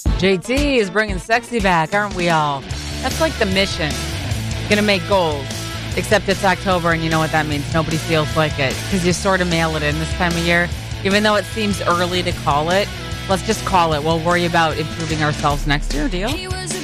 JT is bringing sexy back, aren't we all? That's like the mission. Gonna make goals. Except it's October, and you know what that means. Nobody feels like it because you sort of mail it in this time of year. Even though it seems early to call it, let's just call it. We'll worry about improving ourselves next year. Deal?